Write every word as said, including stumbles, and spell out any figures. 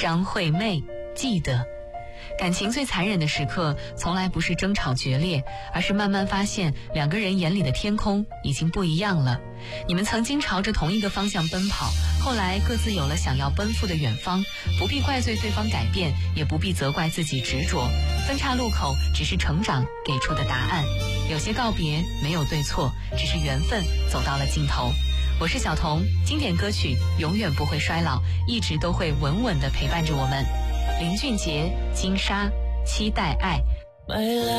张惠妹，记得。感情最残忍的时刻，从来不是争吵决裂，而是慢慢发现两个人眼里的天空已经不一样了。你们曾经朝着同一个方向奔跑，后来各自有了想要奔赴的远方，不必怪罪对方改变，也不必责怪自己执着。分岔路口只是成长给出的答案，有些告别没有对错，只是缘分走到了尽头。我是小童，经典歌曲永远不会衰老，一直都会稳稳地陪伴着我们。林俊杰，金莎，期待爱。